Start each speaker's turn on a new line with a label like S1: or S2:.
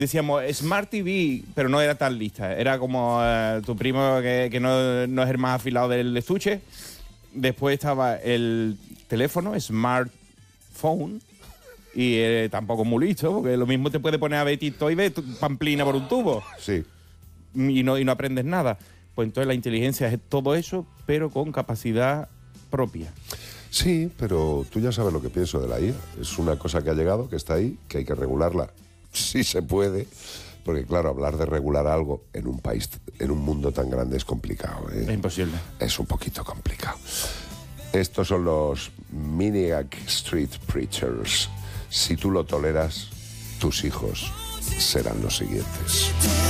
S1: decíamos Smart TV, pero no era tan lista. Era como tu primo que no es el más afilado del estuche. Después estaba el teléfono, smartphone, y tampoco muy listo, porque lo mismo te puede poner a ver TikTok y ver pamplina por un tubo.
S2: Sí.
S1: Y no aprendes nada. Pues entonces la inteligencia es todo eso, pero con capacidad propia.
S2: Sí, pero tú ya sabes lo que pienso de la IA. Es una cosa que ha llegado, que está ahí, que hay que regularla. Sí se puede, porque claro, hablar de regular algo en un país, en un mundo tan grande es complicado.
S1: Es imposible.
S2: Es un poquito complicado. Estos son los Maniac Street Preachers. Si tú lo toleras, tus hijos serán los siguientes.